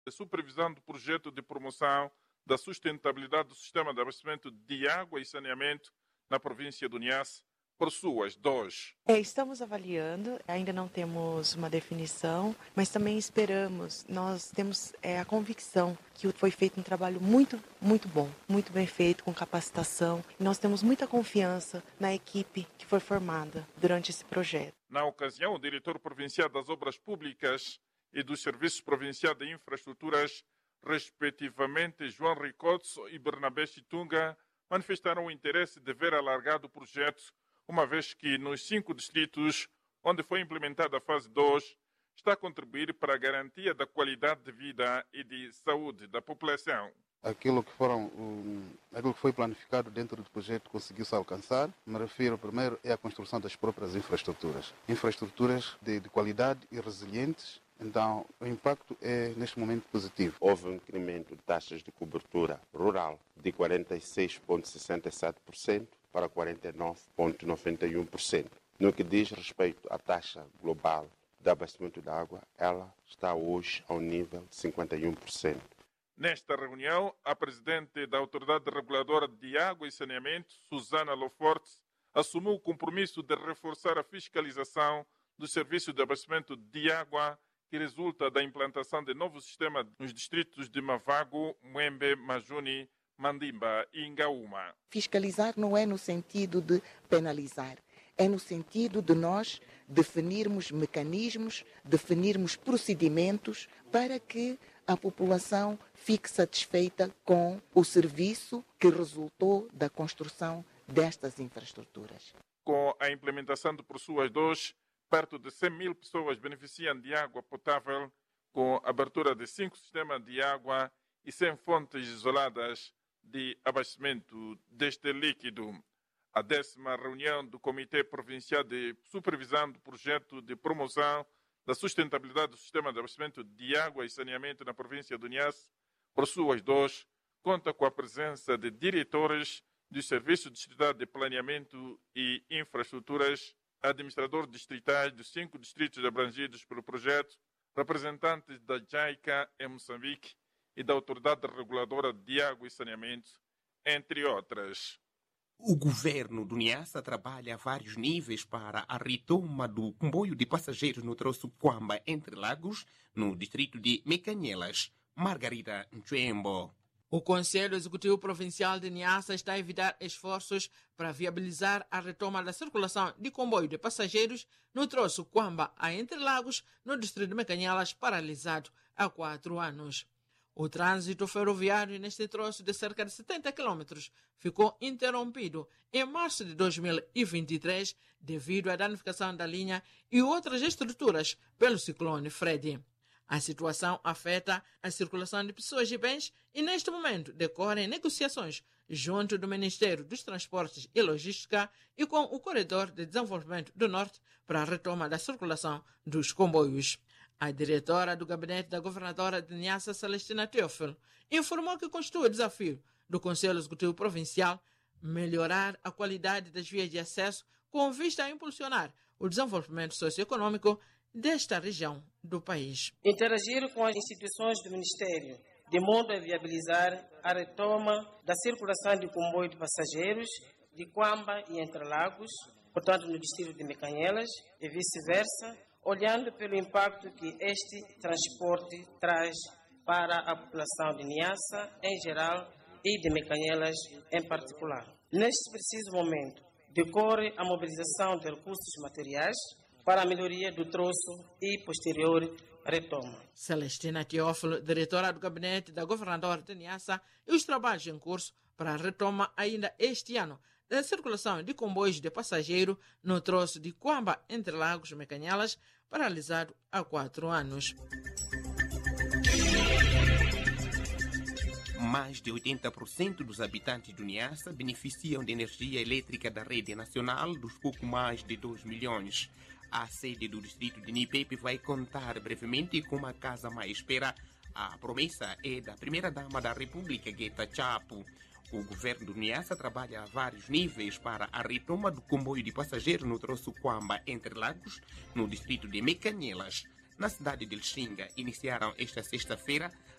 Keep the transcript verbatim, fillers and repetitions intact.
de supervisão do projeto de promoção da sustentabilidade do sistema de abastecimento de água e saneamento na província do Niassa, por suas dois. É, estamos avaliando, ainda não temos uma definição, mas também esperamos, nós temos é, a convicção que foi feito um trabalho muito, muito bom, muito bem feito, com capacitação, e nós temos muita confiança na equipe que foi formada durante esse projeto. Na ocasião, o diretor provincial das Obras Públicas e dos Serviços Provinciais de Infraestruturas, respectivamente João Ricotso e Bernabé Chitunga, manifestaram o interesse de ver alargado o projeto, uma vez que nos cinco distritos onde foi implementada a fase dois, está a contribuir para a garantia da qualidade de vida e de saúde da população. Aquilo que, foram, um, aquilo que foi planificado dentro do projeto conseguiu-se alcançar. Me refiro, primeiro, é a construção das próprias infraestruturas. Infraestruturas de, de qualidade e resilientes. Então, o impacto é, neste momento, positivo. Houve um incremento de taxas de cobertura rural de quarenta e seis vírgula sessenta e sete por cento para quarenta e nove vírgula noventa e um por cento. No que diz respeito à taxa global de abastecimento de água, ela está hoje ao nível de cinquenta e um por cento. Nesta reunião, a presidente da Autoridade Reguladora de Água e Saneamento, Susana Loforte, assumiu o compromisso de reforçar a fiscalização do serviço de abastecimento de água que resulta da implantação de novo sistema nos distritos de Mavago, Muembe, Majuni, Mandimba e Ingaúma. Fiscalizar não é no sentido de penalizar, é no sentido de nós definirmos mecanismos, definirmos procedimentos para que a população fique satisfeita com o serviço que resultou da construção destas infraestruturas. Com a implementação de Por-Suas dois, perto de cem mil pessoas beneficiam de água potável, com a abertura de cinco sistemas de água e cem fontes isoladas de abastecimento deste líquido. A décima reunião do Comitê Provincial de Supervisão do Projeto de Promoção da Sustentabilidade do Sistema de Abastecimento de Água e Saneamento na província do Niassa, por suas dois, conta com a presença de diretores do Serviço Distrital de Planeamento e Infraestruturas, administradores distritais dos cinco distritos abrangidos pelo projeto, representantes da JICA em Moçambique e da Autoridade Reguladora de Água e Saneamento, entre outras. O governo do Niassa trabalha a vários níveis para a retoma do comboio de passageiros no troço Quamba, entre Lagos, no distrito de Mecanhelas. Margarida Nchembo. O Conselho Executivo Provincial de Niassa está a evitar esforços para viabilizar a retoma da circulação de comboio de passageiros no troço Quamba, a Entre Lagos, no distrito de Mecanhelas, paralisado há quatro anos. O trânsito ferroviário neste troço de cerca de setenta quilômetros ficou interrompido em março de dois mil e vinte e três devido à danificação da linha e outras estruturas pelo ciclone Freddy. A situação afeta a circulação de pessoas e bens e, neste momento, decorrem negociações junto do Ministério dos Transportes e Logística e com o Corredor de Desenvolvimento do Norte para a retoma da circulação dos comboios. A diretora do gabinete da governadora de Niassa, Celestina Teófilo, informou que constitui o desafio do Conselho Executivo Provincial melhorar a qualidade das vias de acesso com vista a impulsionar o desenvolvimento socioeconômico desta região do país. Interagir com as instituições do Ministério, de modo a viabilizar a retoma da circulação de comboio de passageiros de Quamba e Entre Lagos, portanto no distrito de Mecanhelas, e vice-versa, olhando pelo impacto que este transporte traz para a população de Niassa em geral e de Mecanhelas em particular. Neste preciso momento, decorre a mobilização de recursos materiais para a melhoria do troço e posterior retoma. Celestina Teófilo, diretora do gabinete da governadora de Niassa, e os trabalhos em curso para a retoma ainda este ano da circulação de comboios de passageiro no troço de Quamba, Entre Lagos e Mecanhelas, paralisado há quatro anos. Mais de oitenta por cento dos habitantes do Niassa beneficiam de energia elétrica da rede nacional dos pouco mais de dois milhões. A sede do distrito de Nipepe vai contar brevemente com uma casa mais espera. A promessa é da primeira-dama da República, Gueta Chapo. O governo do Niassa trabalha a vários níveis para a retoma do comboio de passageiros no troço Quamba, Entre Lagos, no distrito de Mecanhelas. Na cidade de Lixinga, iniciaram esta sexta-feira